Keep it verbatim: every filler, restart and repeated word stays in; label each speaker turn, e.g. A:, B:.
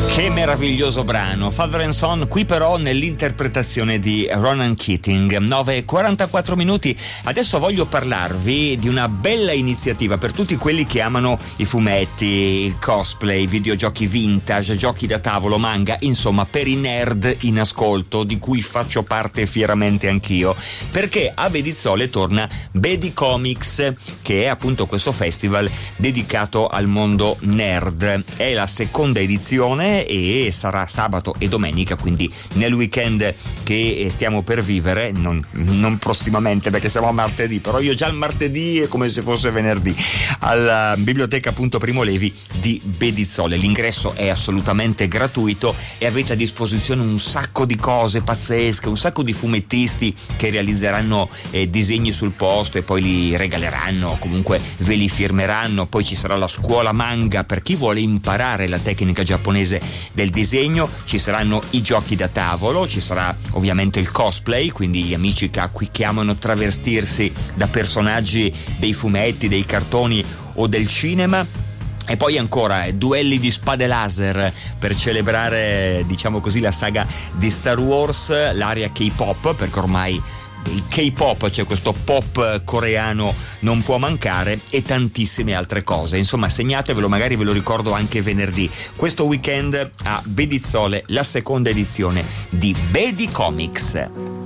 A: Che meraviglioso brano, Father and Son, qui però nell'interpretazione di Ronan Keating. Nove e quarantaquattro minuti. Adesso voglio parlarvi di una bella iniziativa per tutti quelli che amano i fumetti, il cosplay, videogiochi vintage, giochi da tavolo, manga, insomma per i nerd in ascolto, di cui faccio parte fieramente anch'io, perché a Bedizzole torna Bedi Comics, che è appunto questo festival dedicato al mondo nerd. È la seconda edizione e sarà sabato e domenica, quindi nel weekend che stiamo per vivere, non, non prossimamente perché siamo a martedì, però io già il martedì è come se fosse venerdì, alla biblioteca appunto Primo Levi di Bedizzole. L'ingresso è assolutamente gratuito e avete a disposizione un sacco di cose pazzesche, un sacco di fumettisti che realizzeranno eh, disegni sul posto e poi li regaleranno, comunque ve li firmeranno. Poi ci sarà la scuola manga per chi vuole imparare la tecnica giapponese del disegno, ci saranno i giochi da tavolo, ci sarà ovviamente il cosplay, quindi gli amici che, che amano travestirsi da personaggi dei fumetti, dei cartoni o del cinema. E poi ancora eh, duelli di spade laser per celebrare, diciamo così, la saga di Star Wars, l'area K-pop, perché ormai il K-pop, cioè questo pop coreano, non può mancare, e tantissime altre cose. Insomma, segnatevelo, magari ve lo ricordo anche venerdì. Questo weekend a Bedizzole la seconda edizione di Bedi Comics.